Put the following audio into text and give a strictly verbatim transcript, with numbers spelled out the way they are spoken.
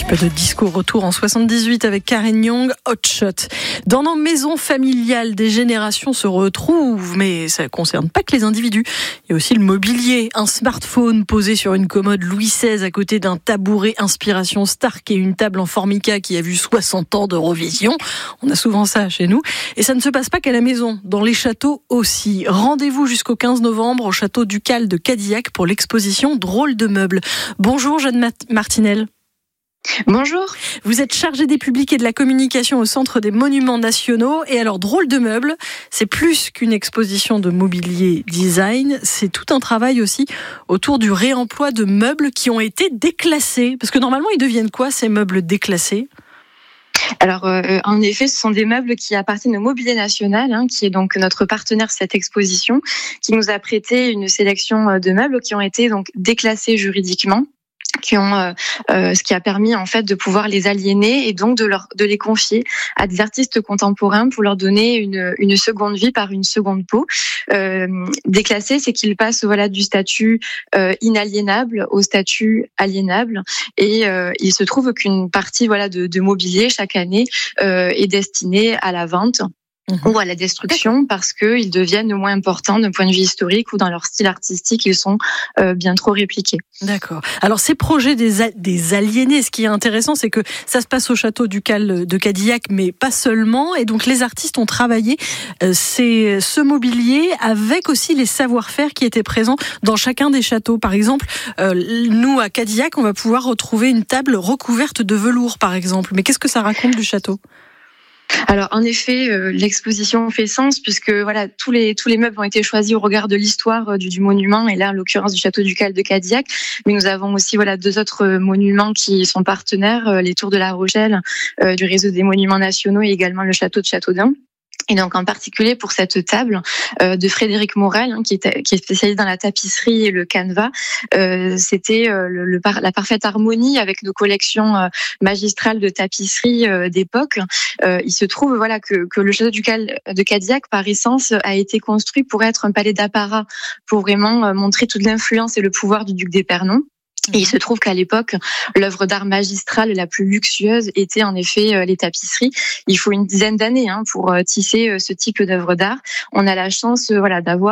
peu de disco retour en soixante-dix-huit avec Karen Young, Hot Shot. Dans nos maisons familiales, des générations se retrouvent, mais ça ne concerne pas que les individus. Il y a aussi le mobilier, un smartphone posé sur une commode Louis seize à côté d'un tabouret inspiration Stark et une table en formica qui a vu soixante ans d'Eurovision. On a souvent ça chez nous. Et ça ne se passe pas qu'à la maison, dans les châteaux aussi. Rendez-vous jusqu'au quinze novembre au château ducal de Cadillac pour l'exposition Drôles de meubles. Bonjour Jeanne Martinel. Bonjour. Vous êtes chargée des publics et de la communication au Centre des Monuments Nationaux. Et alors, Drôles de meubles, c'est plus qu'une exposition de mobilier design, c'est tout un travail aussi autour du réemploi de meubles qui ont été déclassés. Parce que normalement, ils deviennent quoi, ces meubles déclassés ? Alors, euh, en effet, ce sont des meubles qui appartiennent au Mobilier National, hein, qui est donc notre partenaire cette exposition, qui nous a prêté une sélection de meubles qui ont été donc déclassés juridiquement, qui ont euh, euh, ce qui a permis en fait de pouvoir les aliéner et donc de leur de les confier à des artistes contemporains pour leur donner une une seconde vie par une seconde peau. Euh, déclassé, c'est qu'ils passent voilà du statut euh, inaliénable au statut aliénable et euh, il se trouve qu'une partie voilà de, de mobilier chaque année euh, est destinée à la vente. Mmh. Ou à la destruction parce qu'ils deviennent moins importants d'un point de vue historique ou dans leur style artistique, ils sont euh, bien trop répliqués. D'accord. Alors ces projets des, a- des aliénés, ce qui est intéressant, c'est que ça se passe au château ducal de Cadillac, mais pas seulement. Et donc les artistes ont travaillé euh, ces, ce mobilier avec aussi les savoir-faire qui étaient présents dans chacun des châteaux. Par exemple, euh, nous à Cadillac, on va pouvoir retrouver une table recouverte de velours, par exemple. Mais qu'est-ce que ça raconte du château ? Alors en effet, euh, l'exposition fait sens puisque voilà tous les tous les meubles ont été choisis au regard de l'histoire euh, du, du monument et là en l'occurrence du château ducal de Cadillac. Mais nous avons aussi voilà deux autres monuments qui sont partenaires, euh, les Tours de la Rochelle euh, du réseau des monuments nationaux et également le château de Châteaudun. Et donc en particulier pour cette table euh, de Frédéric Morel, hein, qui est qui est spécialisé dans la tapisserie et le canevas, euh, c'était euh, le, le la parfaite harmonie avec nos collections euh, magistrales de tapisserie euh, d'époque. Euh, il se trouve voilà que que le château ducal de Cadillac par essence a été construit pour être un palais d'apparat, pour vraiment euh, montrer toute l'influence et le pouvoir du duc d'Épernon. Et il se trouve qu'à l'époque, l'œuvre d'art magistrale la plus luxueuse était en effet les tapisseries. Il faut une dizaine d'années hein, pour tisser ce type d'œuvre d'art. On a la chance voilà, d'avoir